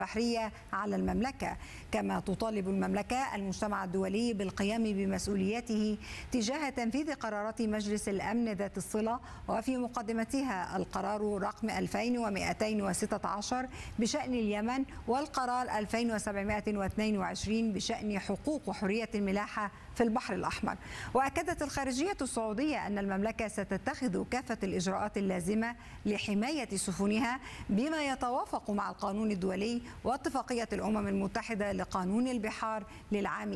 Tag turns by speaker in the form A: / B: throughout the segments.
A: البحرية على المملكة. كما تطالب المملكة المجتمع الدولي بالقيام بمسؤولياته تجاه تنفيذ قرارات مجلس الأمن ذات الصلة، وفي مقدمتها القرار رقم 2216 بشأن اليمن، والقرار 2722 بشأن حقوق وحرية الملاحة في البحر الأحمر. وأكدت الخارجية السعودية أن المملكة ستتخذ كافة الإجراءات اللازمة لحماية سفنها بما يتوافق مع القانون الدولي واتفاقية الأمم المتحدة لقانون البحار للعام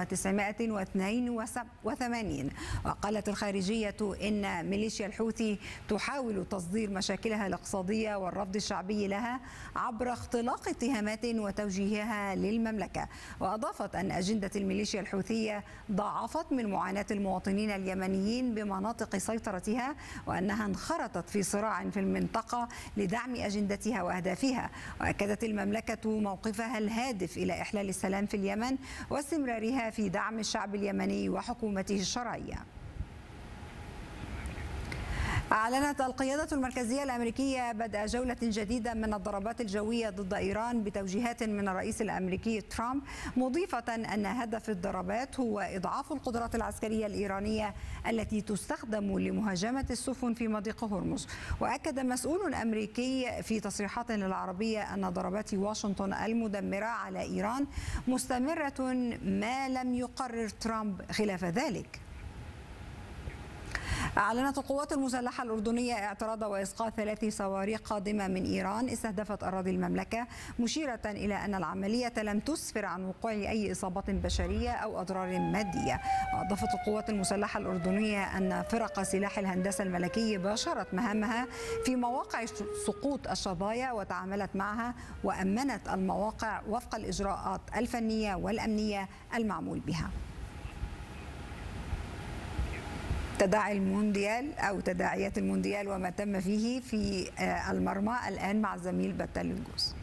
A: 1982. وقالت الخارجية إن ميليشيا الحوثي تحاول تصدير مشاكلها الاقتصادية والرفض الشعبي لها عبر اختلاق اتهامات وتوجيهها للمملكة. وأضافت أن أجندة الميليشيا الحوثية ضاعفت من معاناة المواطنين اليمنيين بمناطق سيطرتها، وأنها انخرطت في صراع في المنطقة لدعم أجندتها وأهدافها. وأكدت المملكة موقفها الهادف إلى إحلال السلام في اليمن واستمرارها في دعم الشعب اليمني وحكومته الشرعية. أعلنت القيادة المركزية الأمريكية بدء جولة جديدة من الضربات الجوية ضد إيران بتوجيهات من الرئيس الأمريكي ترامب، مضيفة أن هدف الضربات هو إضعاف القدرات العسكرية الإيرانية التي تستخدم لمهاجمة السفن في مضيق هرمز. وأكد مسؤول أمريكي في تصريحات للعربية أن ضربات واشنطن المدمرة على إيران مستمرة ما لم يقرر ترامب خلاف ذلك. أعلنت القوات المسلحة الأردنية اعتراض وإسقاط 3 صواريخ قادمة من إيران استهدفت أراضي المملكة، مشيرة إلى أن العملية لم تسفر عن وقوع أي إصابات بشرية أو أضرار مادية. وأضافت القوات المسلحة الأردنية أن فرق سلاح الهندسة الملكي باشرت مهامها في مواقع سقوط الشظايا وتعاملت معها وأمنت المواقع وفق الإجراءات الفنية والأمنية المعمول بها. تداعي المونديال أو تداعيات المونديال وما تم فيه في المرمى الآن مع الزميل بتال الجوز.